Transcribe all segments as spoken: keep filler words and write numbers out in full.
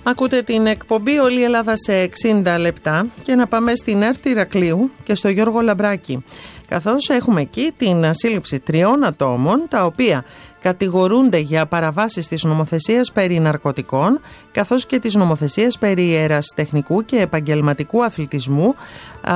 Ακούτε την εκπομπή Όλη η Ελλάδα σε εξήντα λεπτά και να πάμε στην ΕΡΤ Ηρακλείου και στο Γιώργο Λαμπράκη, καθώς έχουμε εκεί την σύλληψη τριών ατόμων τα οποία κατηγορούνται για παραβάσεις της νομοθεσίας περί ναρκωτικών καθώς και της νομοθεσίας περί ερασιτεχνικού και επαγγελματικού αθλητισμού, α,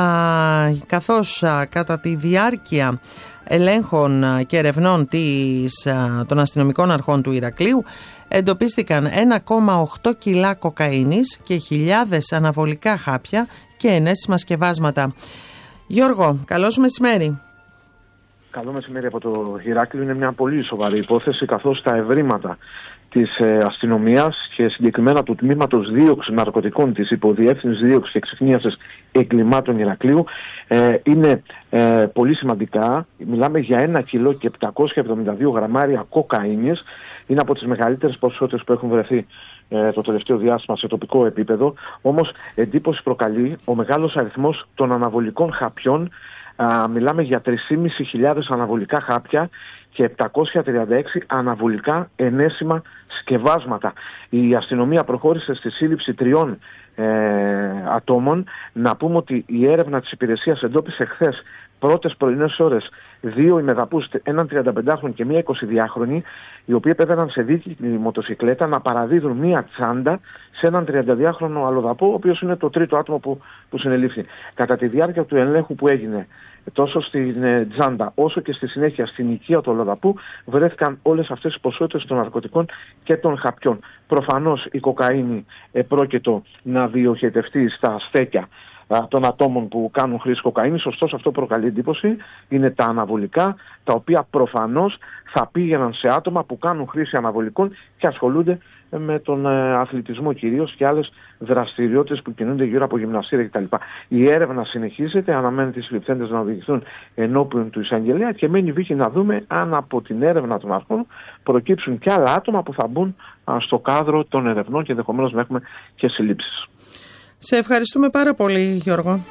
καθώς α, κατά τη διάρκεια ελέγχων και ερευνών της, α, των αστυνομικών αρχών του Ηρακλείου εντοπίστηκαν ένα κόμμα οκτώ κιλά κοκαίνης και χιλιάδες αναβολικά χάπια και ενέσιμα σκευάσματα. Γιώργο, καλό σου μεσημέρι. Καλό μεσημέρι από το Ηράκλειο. Είναι μια πολύ σοβαρή υπόθεση, καθώς τα ευρήματα της ε, αστυνομίας και συγκεκριμένα του τμήματος δίωξης ναρκωτικών της Υποδιεύθυνσης Δίωξης και Εξυχνίασης Εγκλημάτων Ηρακλείου ε, είναι ε, πολύ σημαντικά. Μιλάμε για ένα κιλό και επτακόσια εβδομήντα δύο γραμμάρια κοκαίνης. Είναι από τις μεγαλύτερες ποσότητες που έχουν βρεθεί ε, το τελευταίο διάστημα σε τοπικό επίπεδο. Όμως εντύπωση προκαλεί ο μεγάλος αριθμός των αναβολικών χαπιών. Α, μιλάμε για τρεις χιλιάδες πεντακόσια αναβολικά χάπια και επτακόσια τριάντα έξι αναβολικά ενέσιμα σκευάσματα. Η αστυνομία προχώρησε στη σύλληψη τριών ε, ατόμων. Να πούμε ότι η έρευνα της υπηρεσίας εντόπισε χθες πρώτες πρωινές ώρες δύο ημεδαπούς, έναν τριανταπεντάχρονο και μία εικοσιδυάχρονη, οι οποίοι επέβαιναν σε δίκη μοτοσυκλέτα να παραδίδουν μία τσάντα σε έναν τριανταδυάχρονο αλλοδαπό, ο οποίος είναι το τρίτο άτομο που, που συνελήφθη. Κατά τη διάρκεια του ελέγχου που έγινε τόσο στην ε, τσάντα όσο και στη συνέχεια στην οικία του αλλοδαπού, βρέθηκαν όλες αυτές τις ποσότητες των ναρκωτικών και των χαπιών. Προφανώς η κοκαίνη επρόκειτο να διοχετευτεί στα στέκια των ατόμων που κάνουν χρήση κοκαίνης, ωστόσο αυτό προκαλεί εντύπωση. Είναι τα αναβολικά, τα οποία προφανώς θα πήγαιναν σε άτομα που κάνουν χρήση αναβολικών και ασχολούνται με τον ε, αθλητισμό κυρίως και άλλες δραστηριότητες που κινούνται γύρω από γυμναστήρια κτλ. Η έρευνα συνεχίζεται, αναμένεται οι συλληφθέντες να οδηγηθούν ενώπιον του εισαγγελέα και μένει βήχη να δούμε αν από την έρευνα των αρχών προκύψουν και άλλα άτομα που θα μπουν α, στο κάδρο των ερευνών και ενδεχομένως να έχουμε και συλλήψεις. Σε ευχαριστούμε πάρα πολύ, Γιώργο.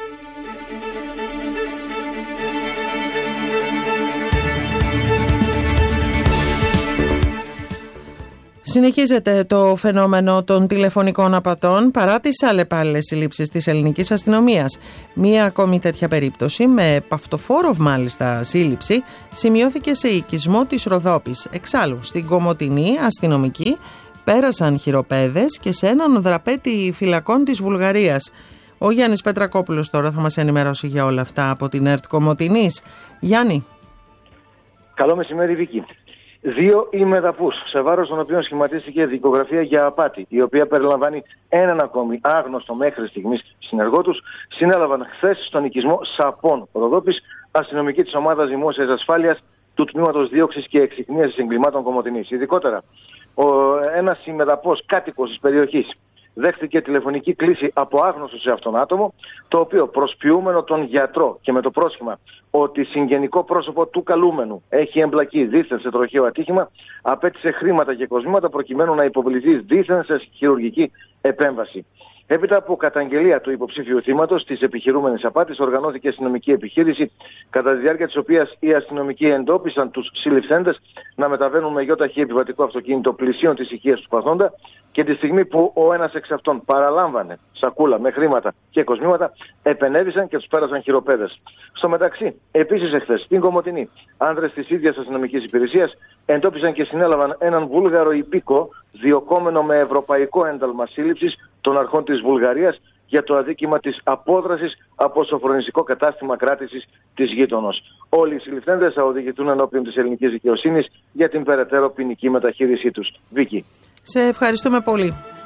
Συνεχίζεται το φαινόμενο των τηλεφωνικών απατών παρά τις αλλεπάλληλες συλλήψεις της ελληνικής αστυνομίας. Μία ακόμη τέτοια περίπτωση, με παυτοφόρο μάλιστα σύλληψη, σημειώθηκε σε οικισμό της Ροδόπης. Εξάλλου, στην Κομοτηνή αστυνομική πέρασαν χειροπέδες και σε έναν δραπέτη φυλακών της Βουλγαρίας. Ο Γιάννης Πετρακόπουλος τώρα θα μας ενημερώσει για όλα αυτά από την ΕΡΤ Κομοτηνής. Γιάννη. Καλό μεσημέρι, Βίκη. Δύο ημεδαπούς, σε βάρος των οποίων σχηματίστηκε δικογραφία για απάτη, η οποία περιλαμβάνει έναν ακόμη άγνωστο μέχρι στιγμής συνεργό τους, συνέλαβαν χθες στον οικισμό Σαπών Ροδόπης, αστυνομική της ομάδας δημόσιας ασφάλειας του Τμήματος Δίωξης και Εξυχνίασης Εγκλημάτων Κομοτηνής. Ειδικότερα, ο, ένας ημεδαπός κάτοικος της περιοχής δέχτηκε τηλεφωνική κλήση από άγνωστο σε αυτόν άτομο, το οποίο προσποιούμενο τον γιατρό και με το πρόσχημα ότι συγγενικό πρόσωπο του καλούμενου έχει εμπλακεί δίθεν σε τροχαίο ατύχημα, απέτησε χρήματα και κοσμήματα προκειμένου να υποβληθεί δίθεν σε χειρουργική επέμβαση. Έπειτα από καταγγελία του υποψήφιου θύματος της επιχειρούμενης απάτης, οργανώθηκε αστυνομική επιχείρηση, κατά τη διάρκεια της οποίας οι αστυνομικοί εντόπισαν τους συλληφθέντες να μεταβαίνουν με γιοταχή επιβατικό αυτοκίνητο πλησίων της οικίας του παθόντα και τη στιγμή που ο ένας εξ αυτών παραλάμβανε σακούλα με χρήματα και κοσμήματα, επενέβησαν και τους πέρασαν χειροπέδες. Στο μεταξύ, επίσης εχθές, στην Κομοτηνή, άνδρες της ίδιας αστυνομικής υπηρεσίας εντόπισαν και συνέλαβαν έναν Βούλγαρο υπήκο, διωκόμενο με ευρωπαϊκό ένταλμα σύλληψης των αρχών της Βουλγαρίας για το αδίκημα της απόδρασης από σοφρονιστικό κατάστημα κράτησης της γείτονος. Όλοι οι συλληφθέντες θα οδηγηθούν ενώπιον της ελληνικής δικαιοσύνης για την περαιτέρω ποινική μεταχείρισή τους. Βίκη. Σε ευχαριστούμε πολύ.